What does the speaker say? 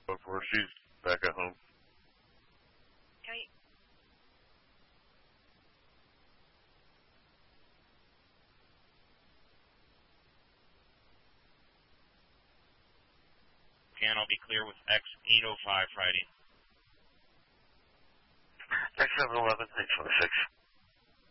before she's back at home. Okay. Can I'll be clear with X805 Friday. X711, 826.